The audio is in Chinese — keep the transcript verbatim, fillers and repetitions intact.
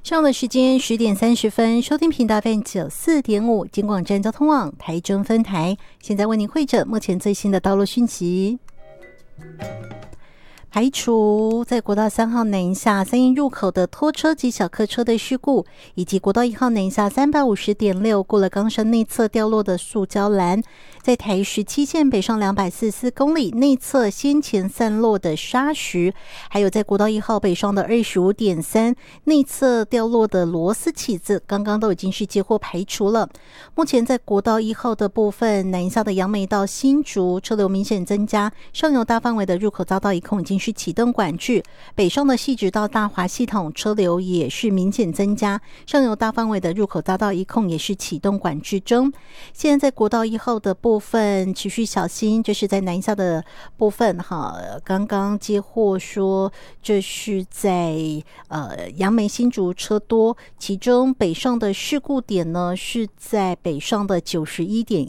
这样的时间十点三十分，收听频道 F M 九四点五，金广站交通网台中分台，现在为您汇整目前最新的道路讯息。排除在国道三号南下三义入口的拖车及小客车的事故，以及国道一号南下三百五十点六过了钢山内侧掉落的塑胶栏，在台十七线北上两百四十四公里内侧先前散落的沙石，还有在国道一号北上的二十五点三内侧掉落的螺丝起子，刚刚都已经是接获排除了。目前在国道一号的部分，南下的杨梅到新竹车流明显增加，上游大范围的入口遭到一空已经是启动管制，北上的汐止到大华系统车流也是明显增加，上游大范围的入口遭到一空也是启动管制中。现在在国道一号的部分持续小心，这是在南下的部分哈，刚刚接获说这是在呃杨梅新竹车多，其中北上的事故点呢是在北上的九十一点